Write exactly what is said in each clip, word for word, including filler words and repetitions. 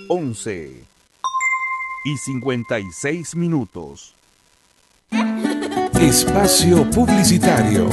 once y cincuenta y seis minutos. Espacio publicitario.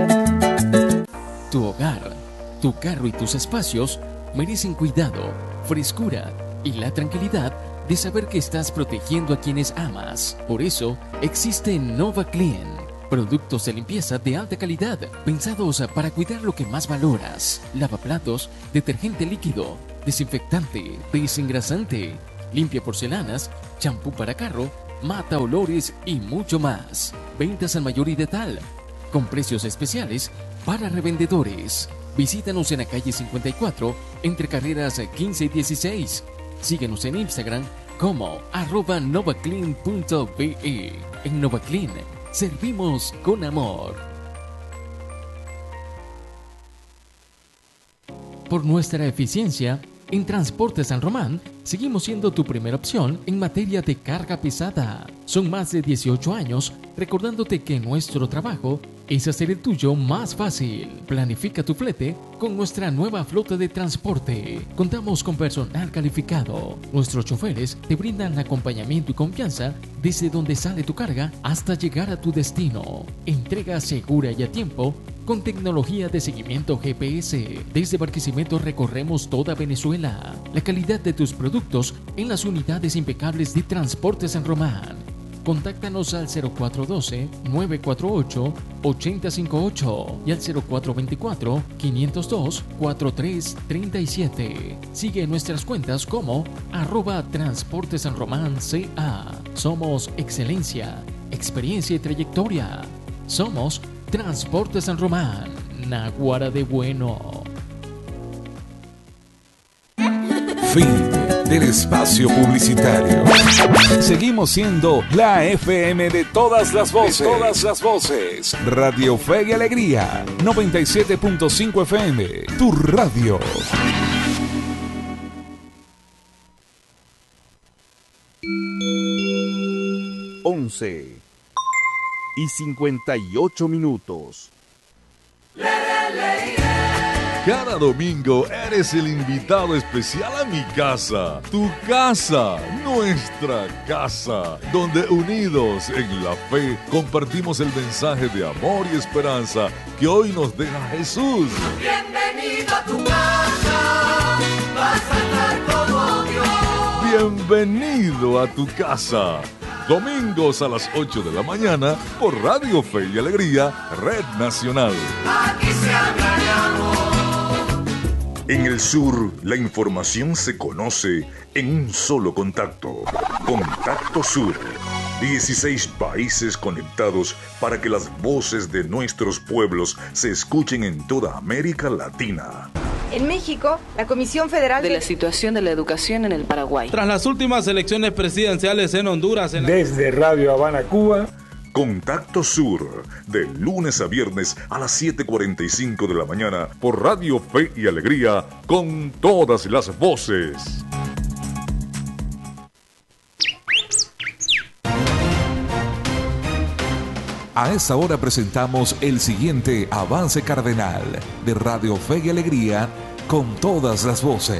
Tu hogar, tu carro y tus espacios merecen cuidado, frescura y la tranquilidad de saber que estás protegiendo a quienes amas. Por eso existe Nova Clean, productos de limpieza de alta calidad, pensados para cuidar lo que más valoras. Lavaplatos, detergente líquido, desinfectante, desengrasante, limpia porcelanas, champú para carro, mata olores y mucho más. Ventas al mayor y de tal, con precios especiales para revendedores. Visítanos en la calle cincuenta y cuatro, entre carreras quince y dieciséis. Síguenos en Instagram como arroba novaclean punto be. En Novaclean servimos con amor. Por nuestra eficiencia, en Transporte San Román, seguimos siendo tu primera opción en materia de carga pesada. Son más de dieciocho años recordándote que nuestro trabajo es hacer el tuyo más fácil. Planifica tu flete con nuestra nueva flota de transporte. Contamos con personal calificado. Nuestros choferes te brindan acompañamiento y confianza desde donde sale tu carga hasta llegar a tu destino. Entrega segura y a tiempo con tecnología de seguimiento G P S. Desde Barquisimeto recorremos toda Venezuela. La calidad de tus productos en las unidades impecables de Transporte San Román. Contáctanos al cero cuatro uno dos, nueve cuatro ocho, ocho cero cinco ocho y al cero cuatro dos cuatro, cinco cero dos, cuatro tres tres siete. Sigue nuestras cuentas como arroba Transporte San Román C A. Somos excelencia, experiencia y trayectoria. Somos Transporte San Román, Naguara de bueno. Fin del espacio publicitario. Seguimos siendo la F M de todas las voces. De todas las voces. Radio Fe y Alegría, noventa y siete punto cinco F M. Tu radio. once y cincuenta y ocho minutos. Cada domingo eres el invitado especial a mi casa, tu casa, nuestra casa, donde unidos en la fe compartimos el mensaje de amor y esperanza que hoy nos deja Jesús. Bienvenido a tu casa, vas a estar como Dios. Bienvenido a tu casa. Domingos a las ocho de la mañana por Radio Fe y Alegría, Red Nacional. Aquí se habla de amor. En el sur, la información se conoce en un solo contacto. Contacto Sur. dieciséis países conectados para que las voces de nuestros pueblos se escuchen en toda América Latina. En México, la Comisión Federal de la situación de la educación en el Paraguay. Tras las últimas elecciones presidenciales en Honduras. En la... Desde Radio Habana, Cuba. Contacto Sur, de lunes a viernes a las siete cuarenta y cinco de la mañana por Radio Fe y Alegría, con todas las voces. A esta hora presentamos el siguiente avance cardenal de Radio Fe y Alegría, con todas las voces.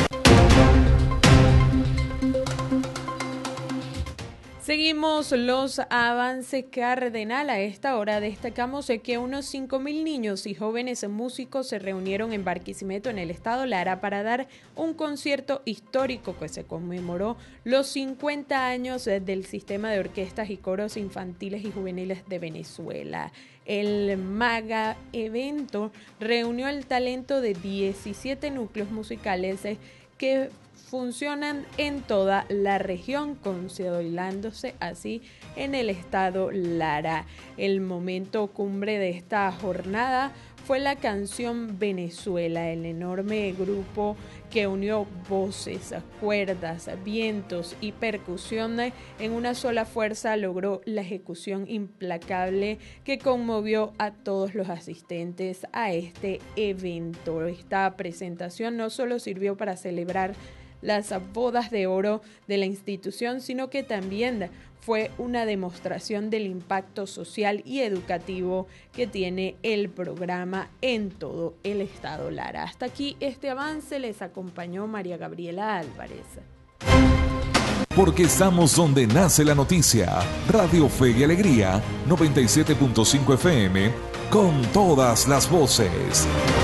Seguimos los avances cardenal. A esta hora destacamos que unos cinco mil niños y jóvenes músicos se reunieron en Barquisimeto, en el estado Lara, para dar un concierto histórico que se conmemoró los cincuenta años del Sistema de Orquestas y Coros Infantiles y Juveniles de Venezuela. El MAGA evento reunió el talento de diecisiete núcleos musicales que funcionan en toda la región, consolidándose así en el estado Lara. El momento cumbre de esta jornada fue la canción Venezuela, el enorme grupo que unió voces, cuerdas, vientos y percusión en una sola fuerza logró la ejecución implacable que conmovió a todos los asistentes a este evento. Esta presentación no solo sirvió para celebrar las bodas de oro de la institución, sino que también fue una demostración del impacto social y educativo que tiene el programa en todo el estado Lara. Hasta aquí este avance, les acompañó María Gabriela Álvarez. Porque estamos donde nace la noticia. Radio Fe y Alegría, noventa y siete punto cinco F M, con todas las voces.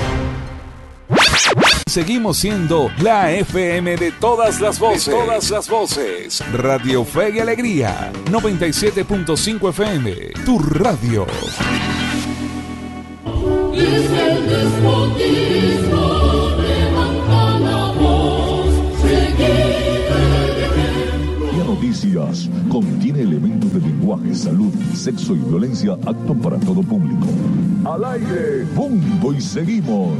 Seguimos siendo la F M de todas las voces. De todas las voces. Radio Fe y Alegría, noventa y siete punto cinco F M, tu radio. Desde el despotismo levanta la voz, La Noticias contiene elementos de lenguaje, salud, sexo y violencia apto para todo público. Al aire, punto y seguimos.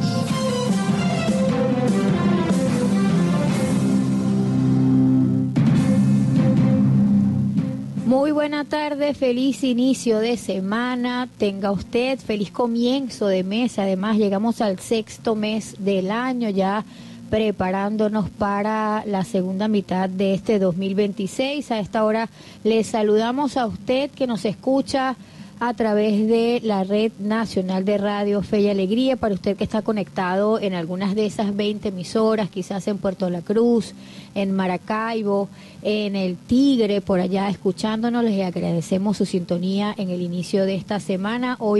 Muy buena tarde, feliz inicio de semana, tenga usted, feliz comienzo de mes, además llegamos al sexto mes del año ya preparándonos para la segunda mitad de este dos mil veintiséis. A esta hora le saludamos a usted que nos escucha a través de la Red Nacional de Radio Fe y Alegría, para usted que está conectado en algunas de esas veinte emisoras, quizás en Puerto La Cruz, en Maracaibo, en El Tigre, por allá escuchándonos, les agradecemos su sintonía en el inicio de esta semana. Hoy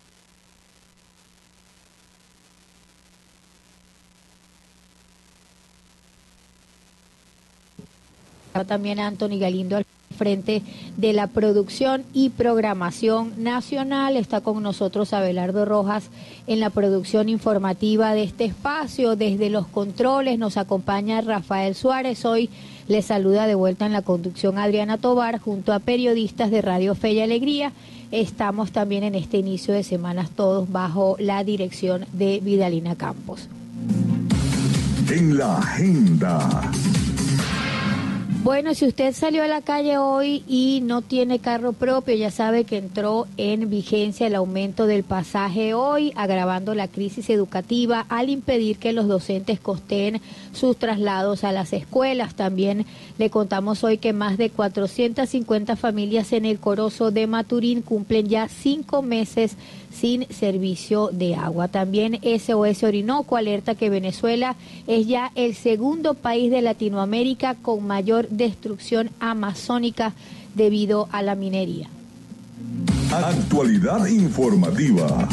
también Anthony Galindo al frente de la producción y programación nacional. Está con nosotros Abelardo Rojas en la producción informativa de este espacio. Desde los controles nos acompaña Rafael Suárez. Hoy les saluda de vuelta en la conducción Adriana Tobar junto a periodistas de Radio Fe y Alegría. Estamos también en este inicio de semanas todos bajo la dirección de Vidalina Campos. En la agenda. Bueno, si usted salió a la calle hoy y no tiene carro propio, ya sabe que entró en vigencia el aumento del pasaje hoy, agravando la crisis educativa al impedir que los docentes costeen sus traslados a las escuelas. También le contamos hoy que más de cuatrocientas cincuenta familias en el Corozo de Maturín cumplen ya cinco meses sin servicio de agua. También S O S Orinoco alerta que Venezuela es ya el segundo país de Latinoamérica con mayor destrucción amazónica debido a la minería. Actualidad informativa.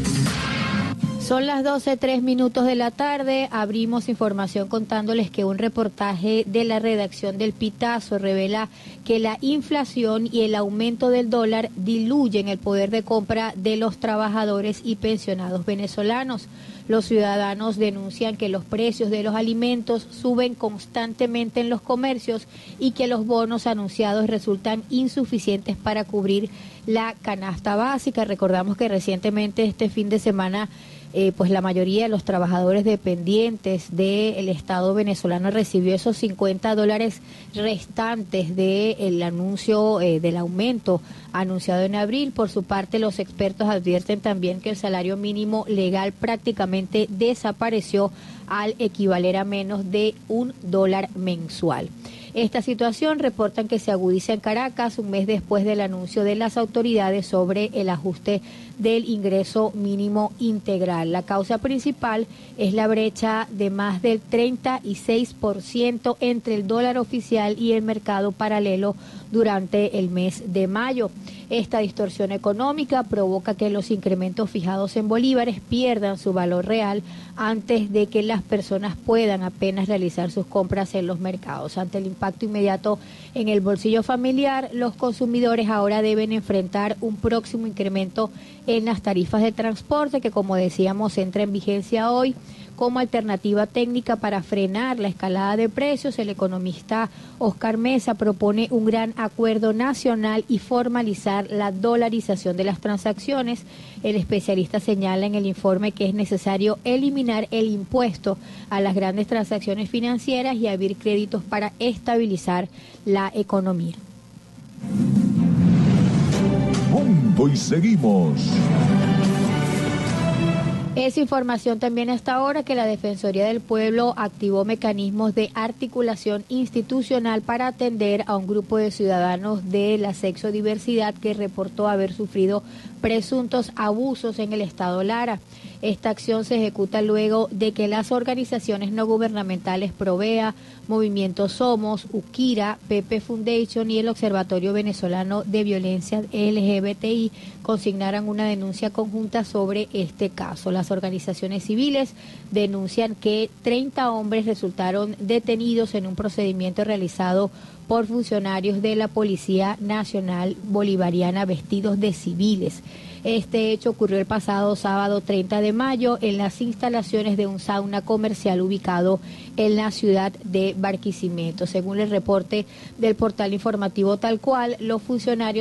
Son las doce, tres minutos de la tarde. Abrimos información contándoles que un reportaje de la redacción del Pitazo revela que la inflación y el aumento del dólar diluyen el poder de compra de los trabajadores y pensionados venezolanos. Los ciudadanos denuncian que los precios de los alimentos suben constantemente en los comercios y que los bonos anunciados resultan insuficientes para cubrir la canasta básica. Recordamos que recientemente este fin de semana Eh, pues la mayoría de los trabajadores dependientes del Estado venezolano recibió esos cincuenta dólares restantes del anuncio eh, del aumento anunciado en abril. Por su parte, los expertos advierten también que el salario mínimo legal prácticamente desapareció al equivaler a menos de un dólar mensual. Esta situación reportan que se agudiza en Caracas un mes después del anuncio de las autoridades sobre el ajuste del ingreso mínimo integral. La causa principal es la brecha de más del treinta y seis por ciento entre el dólar oficial y el mercado paralelo durante el mes de mayo. Esta distorsión económica provoca que los incrementos fijados en bolívares pierdan su valor real antes de que las personas puedan apenas realizar sus compras en los mercados. Ante el impacto inmediato en el bolsillo familiar, los consumidores ahora deben enfrentar un próximo incremento en las tarifas de transporte que, como decíamos, entra en vigencia hoy. Como alternativa técnica para frenar la escalada de precios, el economista Oscar Mesa propone un gran acuerdo nacional y formalizar la dolarización de las transacciones. El especialista señala en el informe que es necesario eliminar el impuesto a las grandes transacciones financieras y abrir créditos para estabilizar la economía. Punto y seguimos. Es información también hasta ahora que la Defensoría del Pueblo activó mecanismos de articulación institucional para atender a un grupo de ciudadanos de la sexodiversidad que reportó haber sufrido presuntos abusos en el estado Lara. Esta acción se ejecuta luego de que las organizaciones no gubernamentales Provea, Movimiento Somos, Ukira, Pepe Foundation y el Observatorio Venezolano de Violencia L G B T I consignaran una denuncia conjunta sobre este caso. Las organizaciones civiles denuncian que treinta hombres resultaron detenidos en un procedimiento realizado por funcionarios de la Policía Nacional Bolivariana vestidos de civiles. Este hecho ocurrió el pasado sábado treinta de mayo en las instalaciones de un sauna comercial ubicado en la ciudad de Barquisimeto. Según el reporte del portal informativo Tal Cual, los funcionarios